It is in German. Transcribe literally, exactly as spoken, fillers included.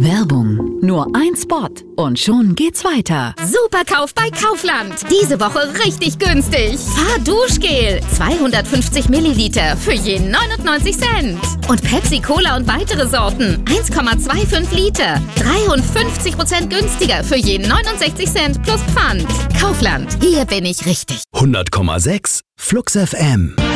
Werbung. Nur ein Spot und schon geht's weiter. Superkauf bei Kaufland. Diese Woche richtig günstig. Fahrduschgel. zweihundertfünfzig Milliliter für je neunundneunzig Cent. Und Pepsi Cola und weitere Sorten. eins Komma fünfundzwanzig Liter. dreiundfünfzig Prozent günstiger für je neunundsechzig Cent plus Pfand. Kaufland. Hier bin ich richtig. hundert Komma sechs Flux F M.